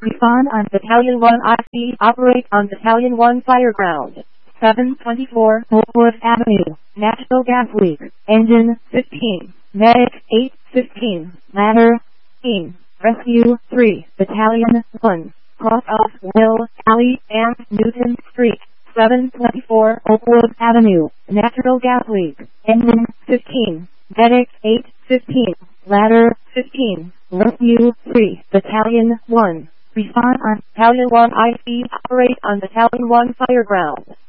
Respond on Battalion 1 IC. Operate on Battalion 1 Fireground. 724 Oakwood Avenue. Natural gas leak. Engine 15. Medic 815. Ladder 15. Rescue 3. Battalion 1. Cross off Will Alley and Newton Street. 724 Oakwood Avenue. Natural gas leak. Engine 15. Medic 815. Ladder 15. Rescue 3. Battalion 1. Respond on Battalion 1 IC. Operate on Battalion 1 Fireground.